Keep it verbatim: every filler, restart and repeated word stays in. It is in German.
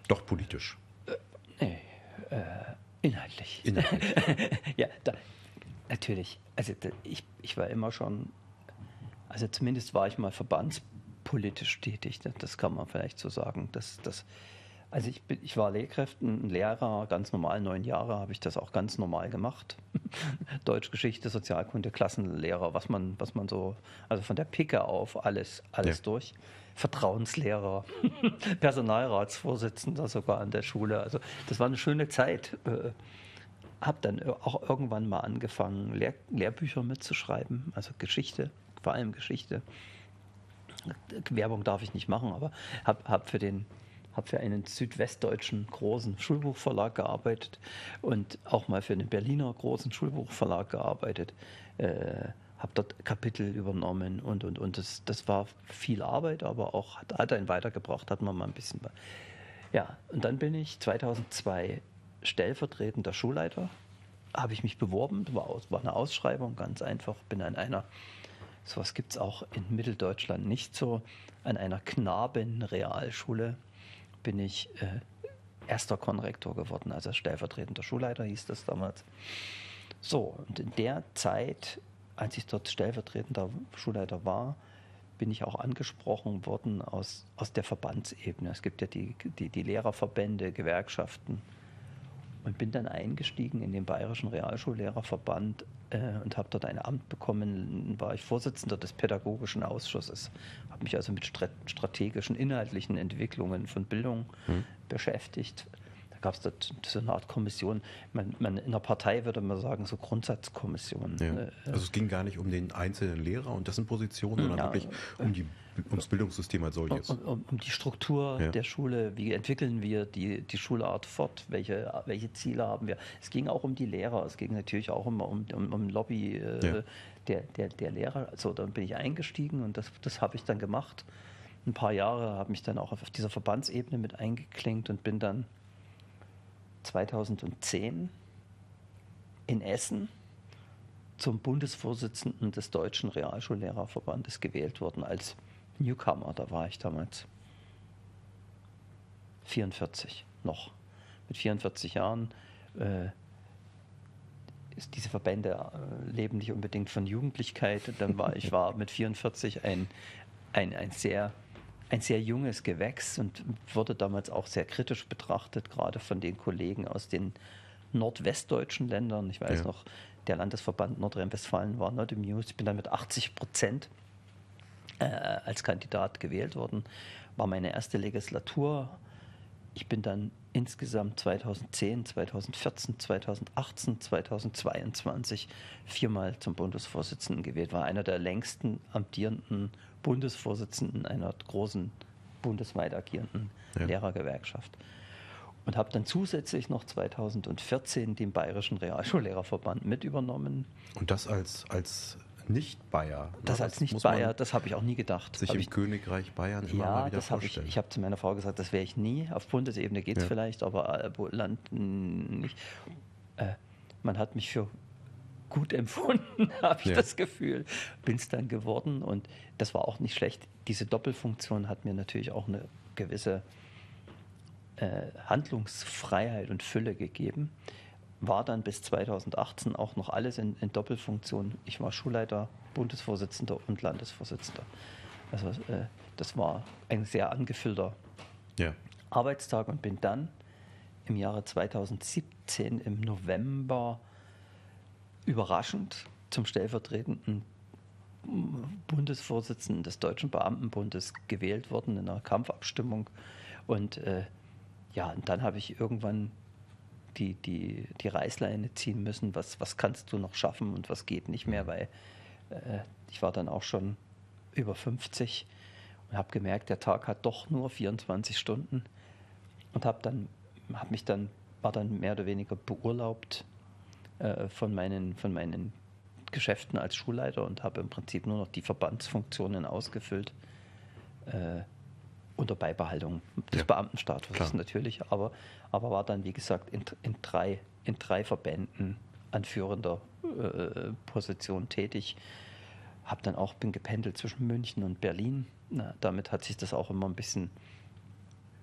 Doch politisch. Nee, äh, inhaltlich. Inhaltlich. Ja, da, natürlich. Also da, ich, ich war immer schon, also zumindest war ich mal verbandspolitisch tätig. Das, das kann man vielleicht so sagen. Das, das, also ich, bin, ich war Lehrkräften, Lehrer, ganz normal, neun Jahre habe ich das auch ganz normal gemacht. Deutsch, Geschichte, Sozialkunde, Klassenlehrer, was man, was man so, also von der Pike auf alles, alles Ja. durch. Vertrauenslehrer, Personalratsvorsitzender sogar an der Schule. Also das war eine schöne Zeit. Äh, habe dann auch irgendwann mal angefangen, Lehr Lehrbücher mitzuschreiben, also Geschichte, vor allem Geschichte. Werbung darf ich nicht machen, aber habe hab für den habe für einen südwestdeutschen großen Schulbuchverlag gearbeitet und auch mal für einen Berliner großen Schulbuchverlag gearbeitet. Äh, habe dort Kapitel übernommen und und und das, das war viel Arbeit, aber auch hat, hat einen weitergebracht, hat man mal ein bisschen. Ja, und dann bin ich zweitausendzwei stellvertretender Schulleiter. Habe ich mich beworben, war, aus, war eine Ausschreibung, ganz einfach. Bin an einer, sowas gibt es auch in Mitteldeutschland nicht so, an einer Knabenrealschule bin ich äh, erster Konrektor geworden, also stellvertretender Schulleiter hieß das damals. So, und in der Zeit, als ich dort stellvertretender Schulleiter war, bin ich auch angesprochen worden aus, aus der Verbandsebene. Es gibt ja die, die, die Lehrerverbände, Gewerkschaften. Und bin dann eingestiegen in den Bayerischen Realschullehrerverband äh, und habe dort ein Amt bekommen, war ich Vorsitzender des Pädagogischen Ausschusses. Habe mich also mit strategischen, inhaltlichen Entwicklungen von Bildung hm. beschäftigt. Da gab es dort so eine Art Kommission, man, man, in der Partei würde man sagen, so Grundsatzkommission. Ja. Also es ging gar nicht um den einzelnen Lehrer und dessen Position, sondern ja, wirklich um die, ums Bildungssystem als solches. Um, um, um die Struktur ja. der Schule, wie entwickeln wir die, die Schulart fort, welche, welche Ziele haben wir. Es ging auch um die Lehrer, es ging natürlich auch um, um, um Lobby äh, ja. der, der, der Lehrer. Also dann bin ich eingestiegen und das, das habe ich dann gemacht. Ein paar Jahre habe mich dann auch auf dieser Verbandsebene mit eingeklinkt und bin dann zweitausendzehn in Essen zum Bundesvorsitzenden des Deutschen Realschullehrerverbandes gewählt worden als Newcomer. Da war ich damals vierundvierzig noch. Mit vierundvierzig Jahren äh, ist diese Verbände äh, leben nicht unbedingt von Jugendlichkeit. Und dann war ich war mit vierundvierzig ein, ein, ein sehr ein sehr junges Gewächs und wurde damals auch sehr kritisch betrachtet, gerade von den Kollegen aus den nordwestdeutschen Ländern. Ich weiß ja. noch, der Landesverband Nordrhein-Westfalen war not amused. Ich bin dann mit achtzig Prozent äh, als Kandidat gewählt worden. War meine erste Legislatur. Ich bin dann insgesamt zweitausendzehn, zweitausendvierzehn, zweitausendachtzehn, zweitausendzweiundzwanzig viermal zum Bundesvorsitzenden gewählt. War einer der längsten amtierenden Bundesvorsitzenden einer großen bundesweit agierenden ja. Lehrergewerkschaft. Und habe dann zusätzlich noch zweitausendvierzehn den Bayerischen Realschullehrerverband mit übernommen. Und das als, als Nicht-Bayer? Das als Nicht-Bayer, das habe ich auch nie gedacht. Sich hab im ich, Königreich Bayern immer ja, mal wieder das vorstellen. Ich, ich habe zu meiner Frau gesagt, das wäre ich nie. Auf Bundesebene geht es ja. vielleicht, aber äh, Land nicht. Äh, man hat mich für gut empfunden, habe ich ja. das Gefühl. Bin es dann geworden und das war auch nicht schlecht. Diese Doppelfunktion hat mir natürlich auch eine gewisse äh, Handlungsfreiheit und Fülle gegeben. War dann bis zweitausendachtzehn auch noch alles in, in Doppelfunktion. Ich war Schulleiter, Bundesvorsitzender und Landesvorsitzender. Also äh, das war ein sehr angefüllter ja. Arbeitstag und bin dann im Jahre zweitausendsiebzehn im November überraschend zum stellvertretenden Bundesvorsitzenden des Deutschen Beamtenbundes gewählt worden in einer Kampfabstimmung. Und äh, ja, und dann habe ich irgendwann die, die, die Reißleine ziehen müssen, was, was kannst du noch schaffen und was geht nicht mehr, weil äh, ich war dann auch schon über fünfzig und habe gemerkt, der Tag hat doch nur vierundzwanzig Stunden und habe dann, habe mich dann, war dann mehr oder weniger beurlaubt äh, von meinen, von meinen Geschäften als Schulleiter und habe im Prinzip nur noch die Verbandsfunktionen ausgefüllt. Äh, unter Beibehaltung des ja, Beamtenstatus klar. natürlich, aber, aber war dann, wie gesagt, in, in, drei, in drei Verbänden an führender äh, Position tätig. Hab dann auch, bin gependelt zwischen München und Berlin. Na, damit hat sich das auch immer ein bisschen